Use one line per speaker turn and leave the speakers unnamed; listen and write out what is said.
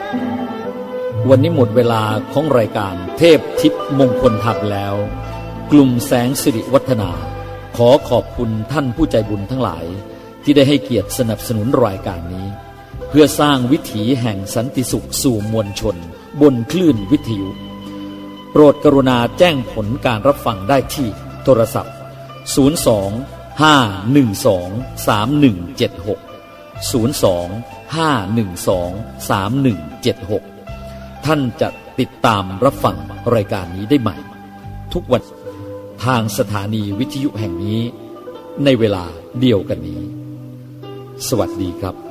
วันนี้หมดเวลาของรายการเทพทิพย์มงคลธรรมแล้วกลุ่มแสงสิริวัฒนาขอขอบคุณท่านผู้ใจบุญทั้งหลายที่ได้ให้เกียรติสนับสนุนรายการนี้เพื่อสร้างวิถีแห่งสันติสุขสู่มวลชนบนคลื่นวิทยุโปรดกรุณาแจ้งผลการรับฟังได้ที่โทรศัพท์02-512-3176 02-512-3176 ท่านจะติดตามรับฟังรายการนี้ได้ใหม่ทุกวันทางสถานีวิทยุแห่งนี้ในเวลาเดียวกันนี้สวัสดีครับ